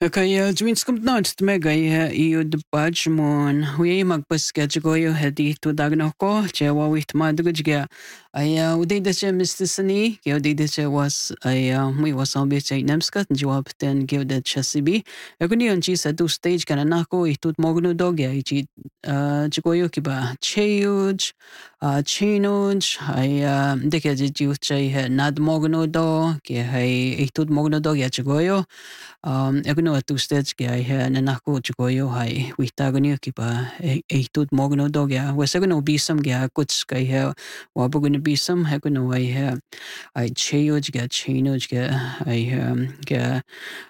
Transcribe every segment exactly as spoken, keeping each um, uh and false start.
Kaya twins kumtnot tmegay iyo debaj mon huye magpas gajagoyo hedi to dagno ko chewa wit madugja ay uday da che Mister Sani gyo uday da che was ay we was on bit ay namskat jawab ten gyo da chasibi aguni on chi sa tu stage kana nako itut mogno dogya ichi jagoyo kiba cheyuj chinuj ay deke jiu chay nad mogno do ke hay itut mogno dogya jagoyo Um, aku no tu stage ke ai ha na nako chukoyo hai witagoni ki ba e tut mogno dog ya wesa no bisam ga kuch kai ha wa bugun bisam ha no ai ha ai cheyoj ga chinoj ga ai ga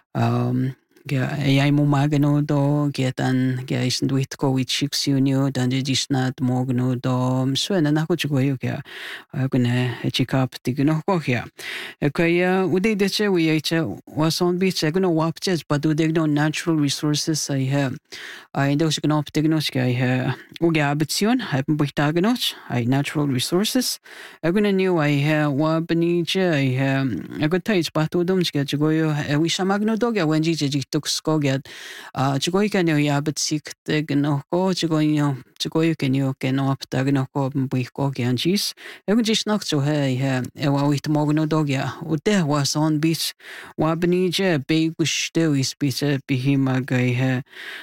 um ga ai mo magano do ga tan ga is duit ko wit shiksuniu dan de disnat mogno do so na nako chukoyo ga aku na chikap tigno ko ya kaya uday deche we aicha wason beach agno wapches but uday no natural resources I have I dos gno ptignos I have uga abitsion I buitagnos I natural resources agno new I have wabnije I have agotais batudum chgoyo we shamagno doga wenji jituk skogat chgoy kan yo abitsik tegno ko chgoyo chgoyo kan yo kan optagno ko buiko ganjis agno jisnak so hey e wa wit mogno dogya ude was on beach wabnije big shto is bitte bihima gai he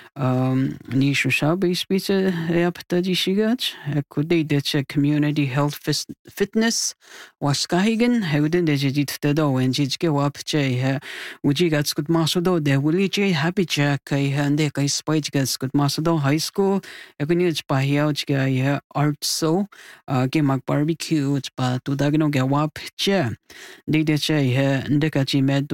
um nishu shabi is bitte yaptaji shigach kude de community health fitness was kahigen hewden de jit do when jitke wapche he uji gats good masodo de wuli je happy jack kai hande kai spike gats good masodo high school ekuni pa hiauch gai art so ke mag barbecue pa tu dagno ga wapche de de che he ndeka chi med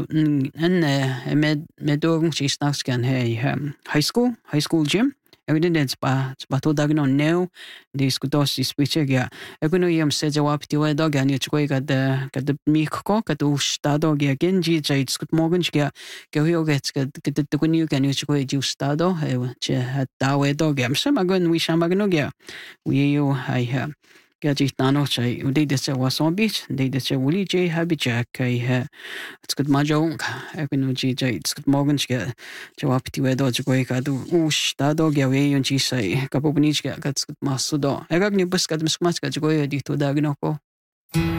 en med medong chi snacks kan he high school high school gym evidence pa pa to dagno no de skutos spiche ga eguno yam se jawab ti wa dog ani chkoi ga de ga de mi ko ka tu stado ga genji chai skut morgen ga ga yo ga ga de de kunu ga ni chkoi ju stado he che da we dog am sama gon wi shama gno ga wi yo hai ha Gajit nano chai uday de che wason beach de de che wuli je habi jack kai ha it's good majo ekunu ji jai it's good morgan che jawab ti wedo jgoi ka du ush da do ge we yon chi sai ka popnich ga it's good masudo egag ni bus ka mas ka jgoi di to da gno ko